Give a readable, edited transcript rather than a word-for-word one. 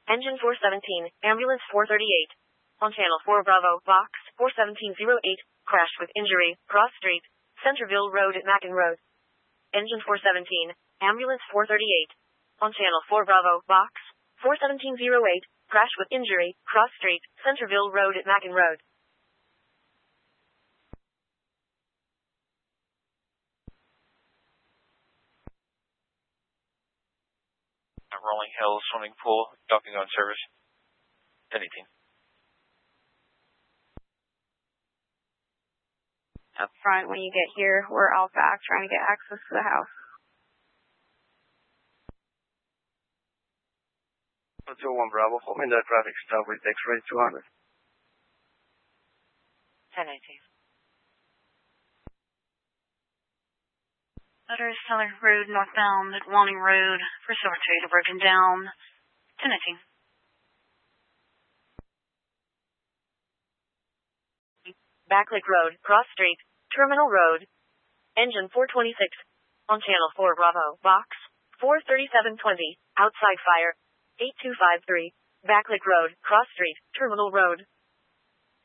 Engine 417, Ambulance 438. On Channel 4 Bravo, Box 41708, crash with injury, cross street, Centerville Road at Mackin Road. Engine 417, Ambulance 438. On Channel 4 Bravo, Box 41708, crash with injury, cross street, Centerville Road at Mackin Road. Rolling Hills Swimming Pool, docking on service. 1018. Up front, when you get here, we're out back trying to get access to the house. 201 Bravo, holding the traffic stop with X-ray 200. 1018. Letters Teller Road northbound at Wanning Road. First overtaker broken down. 1018. Backlick Road, Cross Street, Terminal Road. Engine 426. On Channel 4 Bravo, Box 43720, outside fire. 8253. Backlick Road, Cross Street, Terminal Road.